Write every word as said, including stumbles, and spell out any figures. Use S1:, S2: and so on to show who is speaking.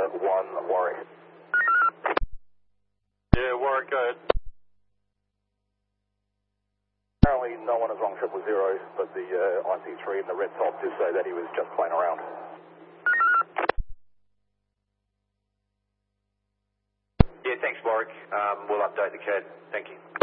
S1: one, Warwick.
S2: Yeah, Warwick, go ahead.
S1: Apparently no one is wrong triple zero, but the uh, I C three in the red top did say that he was just playing around.
S3: Yeah, thanks, Warwick. Um, we'll update the C A D. Thank you.